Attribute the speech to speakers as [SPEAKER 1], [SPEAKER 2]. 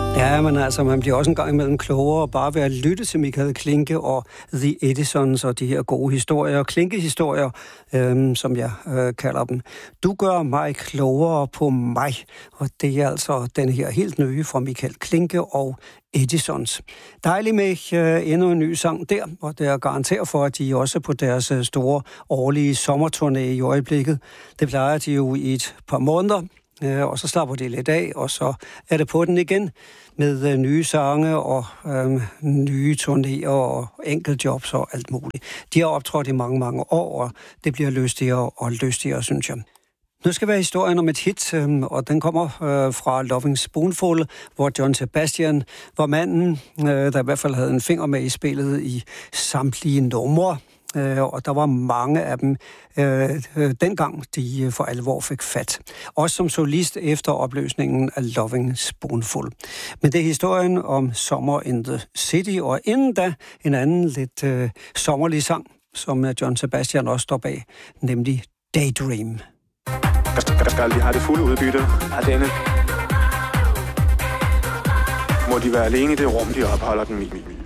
[SPEAKER 1] Ja, men altså, man bliver også en gang imellem klogere bare ved at lytte til Michael Klinke og The Edisons og de her gode historier, Klinke-historier, som jeg kalder dem. Du gør mig klogere på mig, og det er altså den her helt nye fra Michael Klinke og Edisons. Dejligt med endnu en ny sang der, og det er garanteret for, at de også på deres store årlige sommerturné i øjeblikket. Det plejer de jo i et par måneder. Og så slapper de lidt af, og så er det på den igen med nye sange og nye turnéer og enkeltjobs og alt muligt. De har optrådt i mange, mange år, og det bliver lystigere og lystigere, synes jeg. Nu skal være historien om et hit, og den kommer fra Loving Spoonful, hvor John Sebastian var manden, der i hvert fald havde en finger med i spillet i samtlige numre. Og der var mange af dem dengang, de for alvor fik fat. Også som solist efter opløsningen af Loving Spoonful. Men det er historien om Summer in the City, og inden da en anden lidt sommerlig sang, som John Sebastian også står bag, nemlig Daydream.
[SPEAKER 2] Skal de have det fulde udbytte af denne? Må de være alene i det rum, de opholder den i?